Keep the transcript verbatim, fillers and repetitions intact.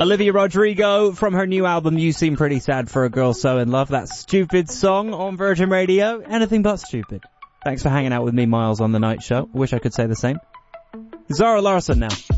Olivia Rodrigo from her new album You Seem Pretty Sad for a Girl So In Love. That Stupid song on Virgin Radio. Anything but stupid. Thanks for hanging out with me, Miles, on The Night Show. Wish I could say the same. Zara Larsson now.